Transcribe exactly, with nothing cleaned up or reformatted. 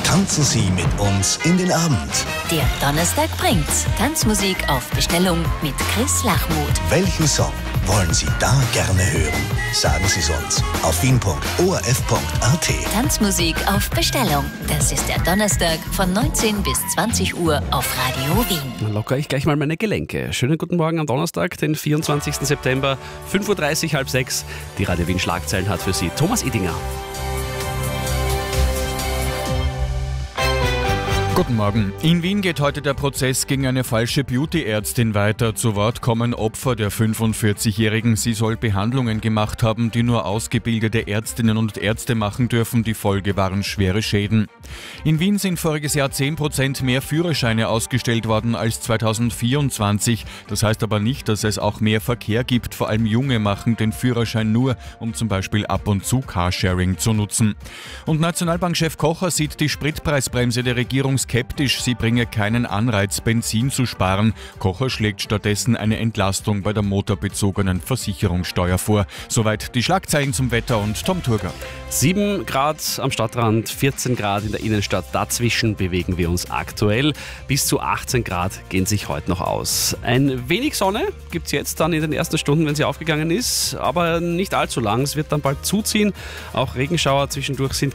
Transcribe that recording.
Tanzen Sie mit uns in den Abend. Der Donnerstag bringt's. Tanzmusik auf Bestellung mit Chris Lachmuth. Welchen Song wollen Sie da gerne hören? Sagen Sie es uns auf wien punkt o r f punkt a t. Tanzmusik auf Bestellung. Das ist der Donnerstag von neunzehn bis zwanzig Uhr auf Radio Wien. Dann lockere ich gleich mal meine Gelenke. Schönen guten Morgen am Donnerstag, den vierundzwanzigsten September, fünf Uhr dreißig, halb sechs. Die Radio Wien Schlagzeilen hat für Sie Thomas Idinger. Guten Morgen. In Wien geht heute der Prozess gegen eine falsche Beauty-Ärztin weiter. Zu Wort kommen Opfer der fünfundvierzigjährigen. Sie soll Behandlungen gemacht haben, die nur ausgebildete Ärztinnen und Ärzte machen dürfen. Die Folge waren schwere Schäden. In Wien sind voriges Jahr zehn Prozent mehr Führerscheine ausgestellt worden als zweitausendvierundzwanzig. Das heißt aber nicht, dass es auch mehr Verkehr gibt. Vor allem Junge machen den Führerschein nur, um zum Beispiel ab und zu Carsharing zu nutzen. Und Nationalbankchef Kocher sieht die Spritpreisbremse der Regierung skeptisch, sie bringe keinen Anreiz, Benzin zu sparen. Kocher schlägt stattdessen eine Entlastung bei der motorbezogenen Versicherungssteuer vor. Soweit die Schlagzeilen zum Wetter und Tom Turger. sieben Grad am Stadtrand, vierzehn Grad in der Innenstadt. Dazwischen bewegen wir uns aktuell. Bis zu achtzehn Grad gehen sich heute noch aus. Ein wenig Sonne gibt es jetzt dann in den ersten Stunden, wenn sie aufgegangen ist, aber nicht allzu lang. Es wird dann bald zuziehen. Auch Regenschauer zwischendurch sind